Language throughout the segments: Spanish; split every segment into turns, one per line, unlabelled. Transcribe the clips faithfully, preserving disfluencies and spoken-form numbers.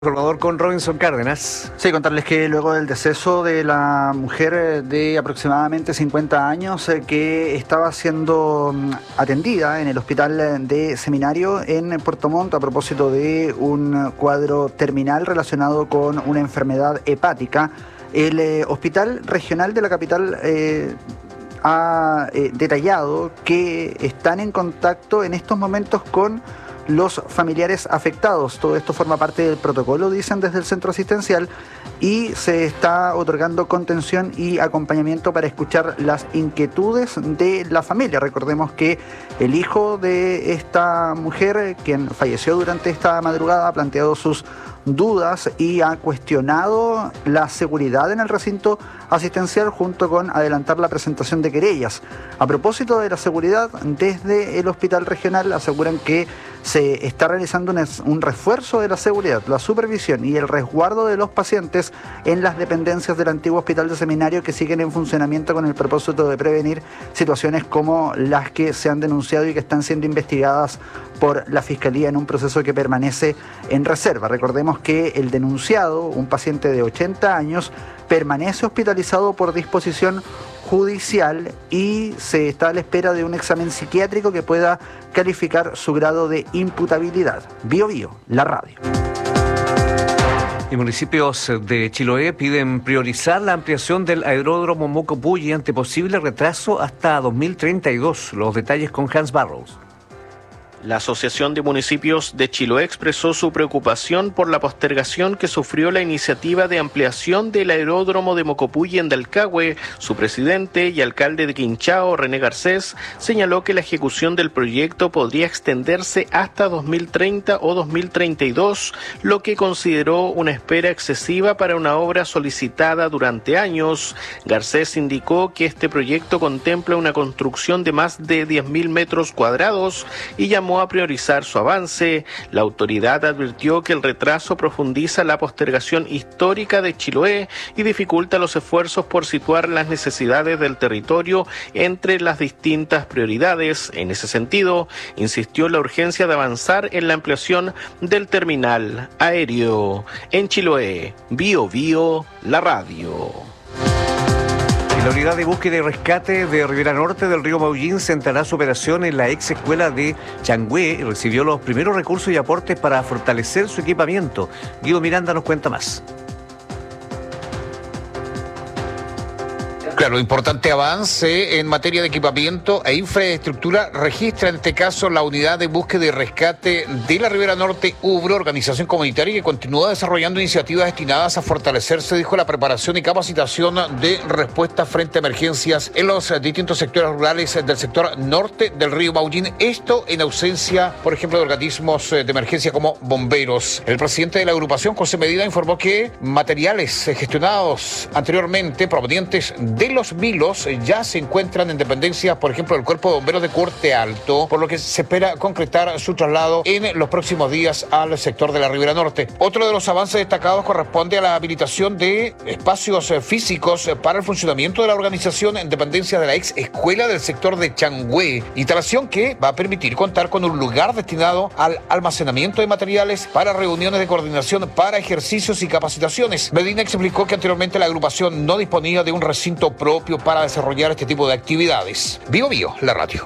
Informador con Robinson Cárdenas.
Sí, contarles que luego del deceso de la mujer de aproximadamente cincuenta años eh, que estaba siendo atendida en el hospital de Seminario en Puerto Montt a propósito de un cuadro terminal relacionado con una enfermedad hepática, el eh, Hospital Regional de la capital eh, ha eh, detallado que están en contacto en estos momentos con los familiares afectados. Todo esto forma parte del protocolo, dicen desde el centro asistencial, y se está otorgando contención y acompañamiento para escuchar las inquietudes de la familia. Recordemos que el hijo de esta mujer, quien falleció durante esta madrugada, ha planteado sus dudas y ha cuestionado la seguridad en el recinto asistencial junto con adelantar la presentación de querellas. A propósito de la seguridad, desde el hospital regional aseguran que se está realizando un, un refuerzo de la seguridad, la supervisión y el resguardo de los pacientes en las dependencias del antiguo hospital de Seminario, que siguen en funcionamiento con el propósito de prevenir situaciones como las que se han denunciado y que están siendo investigadas por la Fiscalía en un proceso que permanece en reserva. Recordemos que el denunciado, un paciente de ochenta años, permanece hospitalizado por disposición judicial y se está a la espera de un examen psiquiátrico que pueda calificar su grado de imputabilidad. Bio Bio, la radio.
Y municipios de Chiloé piden priorizar la ampliación del aeródromo Mocopulli ante posible retraso hasta dos mil treinta y dos. Los detalles con Hans Barrows.
La Asociación de Municipios de Chiloé expresó su preocupación por la postergación que sufrió la iniciativa de ampliación del aeródromo de Mocopulli en Dalcahue. Su presidente y alcalde de Quinchao, René Garcés, señaló que la ejecución del proyecto podría extenderse hasta dos mil treinta o dos mil treinta y dos, lo que consideró una espera excesiva para una obra solicitada durante años. Garcés indicó que este proyecto contempla una construcción de más de diez mil metros cuadrados y llamó a priorizar su avance. La autoridad advirtió que el retraso profundiza la postergación histórica de Chiloé y dificulta los esfuerzos por situar las necesidades del territorio entre las distintas prioridades. En ese sentido, insistió en la urgencia de avanzar en la ampliación del terminal aéreo. En Chiloé, Bio Bio, la radio.
La unidad de búsqueda y rescate de Ribera Norte del río Maullín centrará su operación en la ex escuela de Changué y recibió los primeros recursos y aportes para fortalecer su equipamiento. Guido Miranda nos cuenta más.
Claro, importante avance en materia de equipamiento e infraestructura registra en este caso la unidad de búsqueda y rescate de la Ribera Norte, UBRO, organización comunitaria que continúa desarrollando iniciativas destinadas a fortalecerse, dijo, la preparación y capacitación de respuesta frente a emergencias en los distintos sectores rurales del sector norte del río Maullín. Esto en ausencia, por ejemplo, de organismos de emergencia como bomberos. El presidente de la agrupación, José Medina, informó que materiales gestionados anteriormente provenientes de los vilos ya se encuentran en dependencias, por ejemplo, del Cuerpo de Bomberos de Corte Alto, por lo que se espera concretar su traslado en los próximos días al sector de la Ribera Norte. Otro de los avances destacados corresponde a la habilitación de espacios físicos para el funcionamiento de la organización en dependencias de la ex escuela del sector de Changué, instalación que va a permitir contar con un lugar destinado al almacenamiento de materiales para reuniones de coordinación para ejercicios y capacitaciones. Medina explicó que anteriormente la agrupación no disponía de un recinto propio para desarrollar este tipo de actividades. Bio Bio, la radio.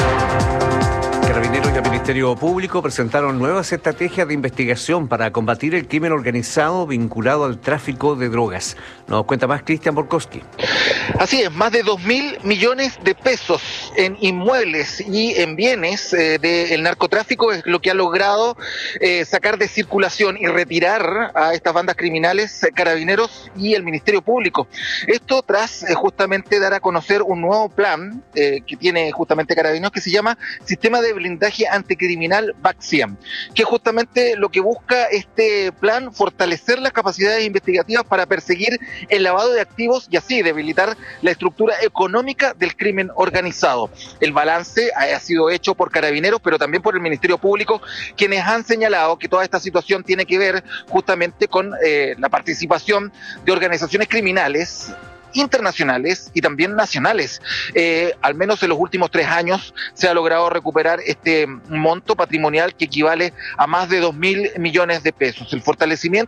Carabineros y el Ministerio Público presentaron nuevas estrategias de investigación para combatir el crimen organizado vinculado al tráfico de drogas. Nos cuenta más Cristian Borkowski.
Así es, más de dos mil millones de pesos en inmuebles y en bienes eh, del narcotráfico es lo que ha logrado eh, sacar de circulación y retirar a estas bandas criminales eh, Carabineros y el Ministerio Público. Esto tras eh, justamente dar a conocer un nuevo plan eh, que tiene justamente Carabineros, que se llama Sistema de Blindaje Anticriminal BACSIAM, que justamente lo que busca este plan, fortalecer las capacidades investigativas para perseguir el lavado de activos y así debilitar la estructura económica del crimen organizado. El balance ha sido hecho por Carabineros, pero también por el Ministerio Público, quienes han señalado que toda esta situación tiene que ver justamente con eh, la participación de organizaciones criminales internacionales y también nacionales. Eh, al menos en los últimos tres años se ha logrado recuperar este monto patrimonial que equivale a más de dos mil millones de pesos. El fortalecimiento